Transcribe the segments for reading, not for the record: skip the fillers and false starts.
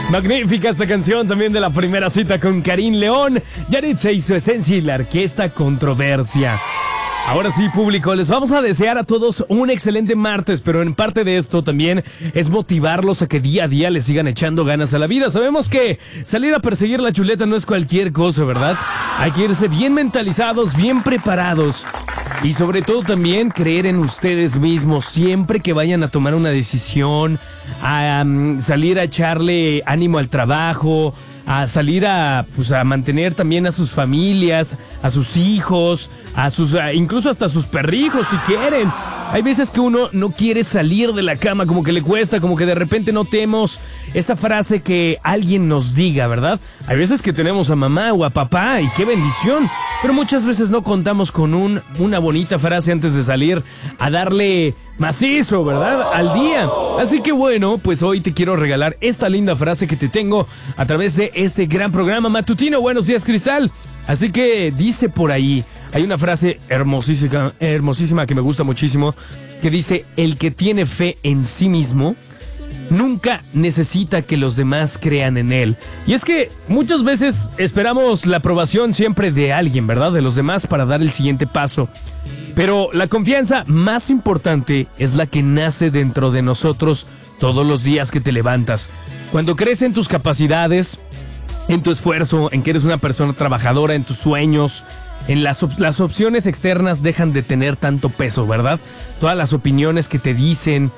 Magnífica esta canción también de la primera cita con Karim León, Yaritza y su esencia y la orquesta Controversia. Ahora sí, público, les vamos a desear a todos un excelente martes, pero en parte de esto también es motivarlos a que día a día les sigan echando ganas a la vida. Sabemos que salir a perseguir la chuleta no es cualquier cosa, ¿verdad? Hay que irse bien mentalizados, bien preparados y sobre todo también creer en ustedes mismos siempre que vayan a tomar una decisión, a salir a echarle ánimo al trabajo, a salir a mantener también a sus familias, a sus hijos, incluso hasta a sus perrijos si quieren. Hay veces que uno no quiere salir de la cama, como que le cuesta, como que de repente notemos esa frase que alguien nos diga, ¿verdad? Hay veces que tenemos a mamá o a papá y qué bendición, pero muchas veces no contamos con una bonita frase antes de salir a darle macizo, ¿verdad? Al día. Así que bueno, pues hoy te quiero regalar esta linda frase que te tengo a través de este gran programa matutino. Buenos días, Cristal. Así que dice por ahí, hay una frase hermosísima que me gusta muchísimo, que dice: el que tiene fe en sí mismo nunca necesita que los demás crean en él. Y es que muchas veces esperamos la aprobación siempre de alguien, ¿verdad? De los demás para dar el siguiente paso. Pero la confianza más importante es la que nace dentro de nosotros todos los días que te levantas. Cuando crees en tus capacidades, en tu esfuerzo, en que eres una persona trabajadora, en tus sueños, en las opciones externas dejan de tener tanto peso, ¿verdad? Todas las opiniones que te dicen,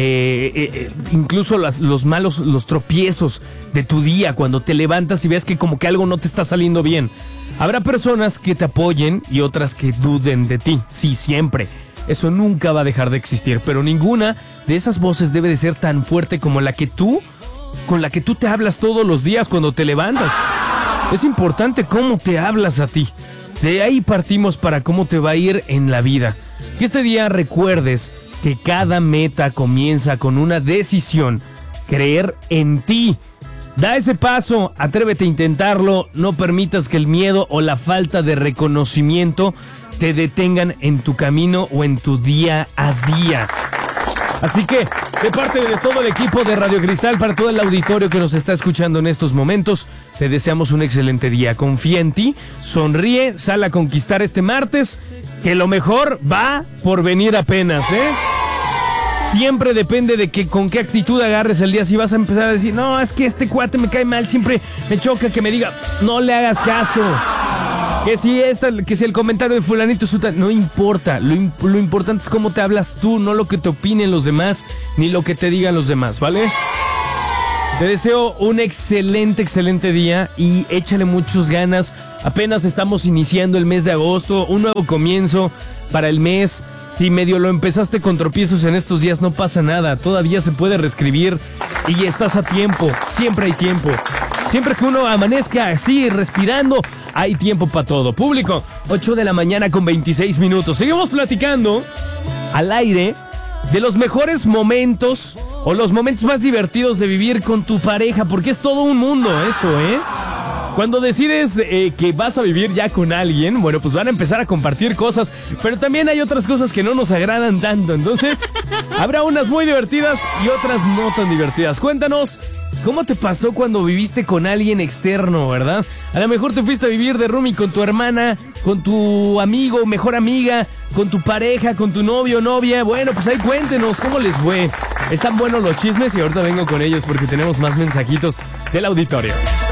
incluso los tropiezos de tu día cuando te levantas y ves que como que algo no te está saliendo bien. Habrá personas que te apoyen y otras que duden de ti, sí, siempre. Eso nunca va a dejar de existir, pero ninguna de esas voces debe de ser tan fuerte como con la que tú te hablas todos los días cuando te levantas. Es importante cómo te hablas a ti. De ahí partimos para cómo te va a ir en la vida. Que este día recuerdes que cada meta comienza con una decisión: creer en ti. Da ese paso, atrévete a intentarlo, no permitas que el miedo o la falta de reconocimiento te detengan en tu camino o en tu día a día. Así que, de parte de todo el equipo de Radio Cristal, para todo el auditorio que nos está escuchando en estos momentos, te deseamos un excelente día. Confía en ti, sonríe, sal a conquistar este martes, que lo mejor va por venir apenas, ¿eh? Siempre depende de que con qué actitud agarres el día. Si vas a empezar a decir, no, es que este cuate me cae mal, siempre me choca que me diga, no le hagas caso. Que si el comentario de fulanito no importa, lo importante es cómo te hablas tú, no lo que te opinen los demás, ni lo que te digan los demás, ¿vale? Te deseo un excelente día y échale muchas ganas. Apenas estamos iniciando el mes de agosto, un nuevo comienzo para el mes. Si medio lo empezaste con tropiezos en estos días, no pasa nada, todavía se puede reescribir y estás a tiempo, siempre hay tiempo. Siempre que uno amanezca así, respirando, hay tiempo para todo. Público, 8 de la mañana con 26 minutos. Seguimos platicando al aire de los mejores momentos o los momentos más divertidos de vivir con tu pareja, porque es todo un mundo eso, ¿eh? Cuando decides que vas a vivir ya con alguien, bueno, pues van a empezar a compartir cosas, pero también hay otras cosas que no nos agradan tanto. Entonces, habrá unas muy divertidas y otras no tan divertidas. Cuéntanos, ¿cómo te pasó cuando viviste con alguien externo, verdad? A lo mejor te fuiste a vivir de roomie con tu hermana, con tu amigo, mejor amiga, con tu pareja, con tu novio o novia. Bueno, pues ahí cuéntenos cómo les fue. Están buenos los chismes y ahorita vengo con ellos porque tenemos más mensajitos del auditorio.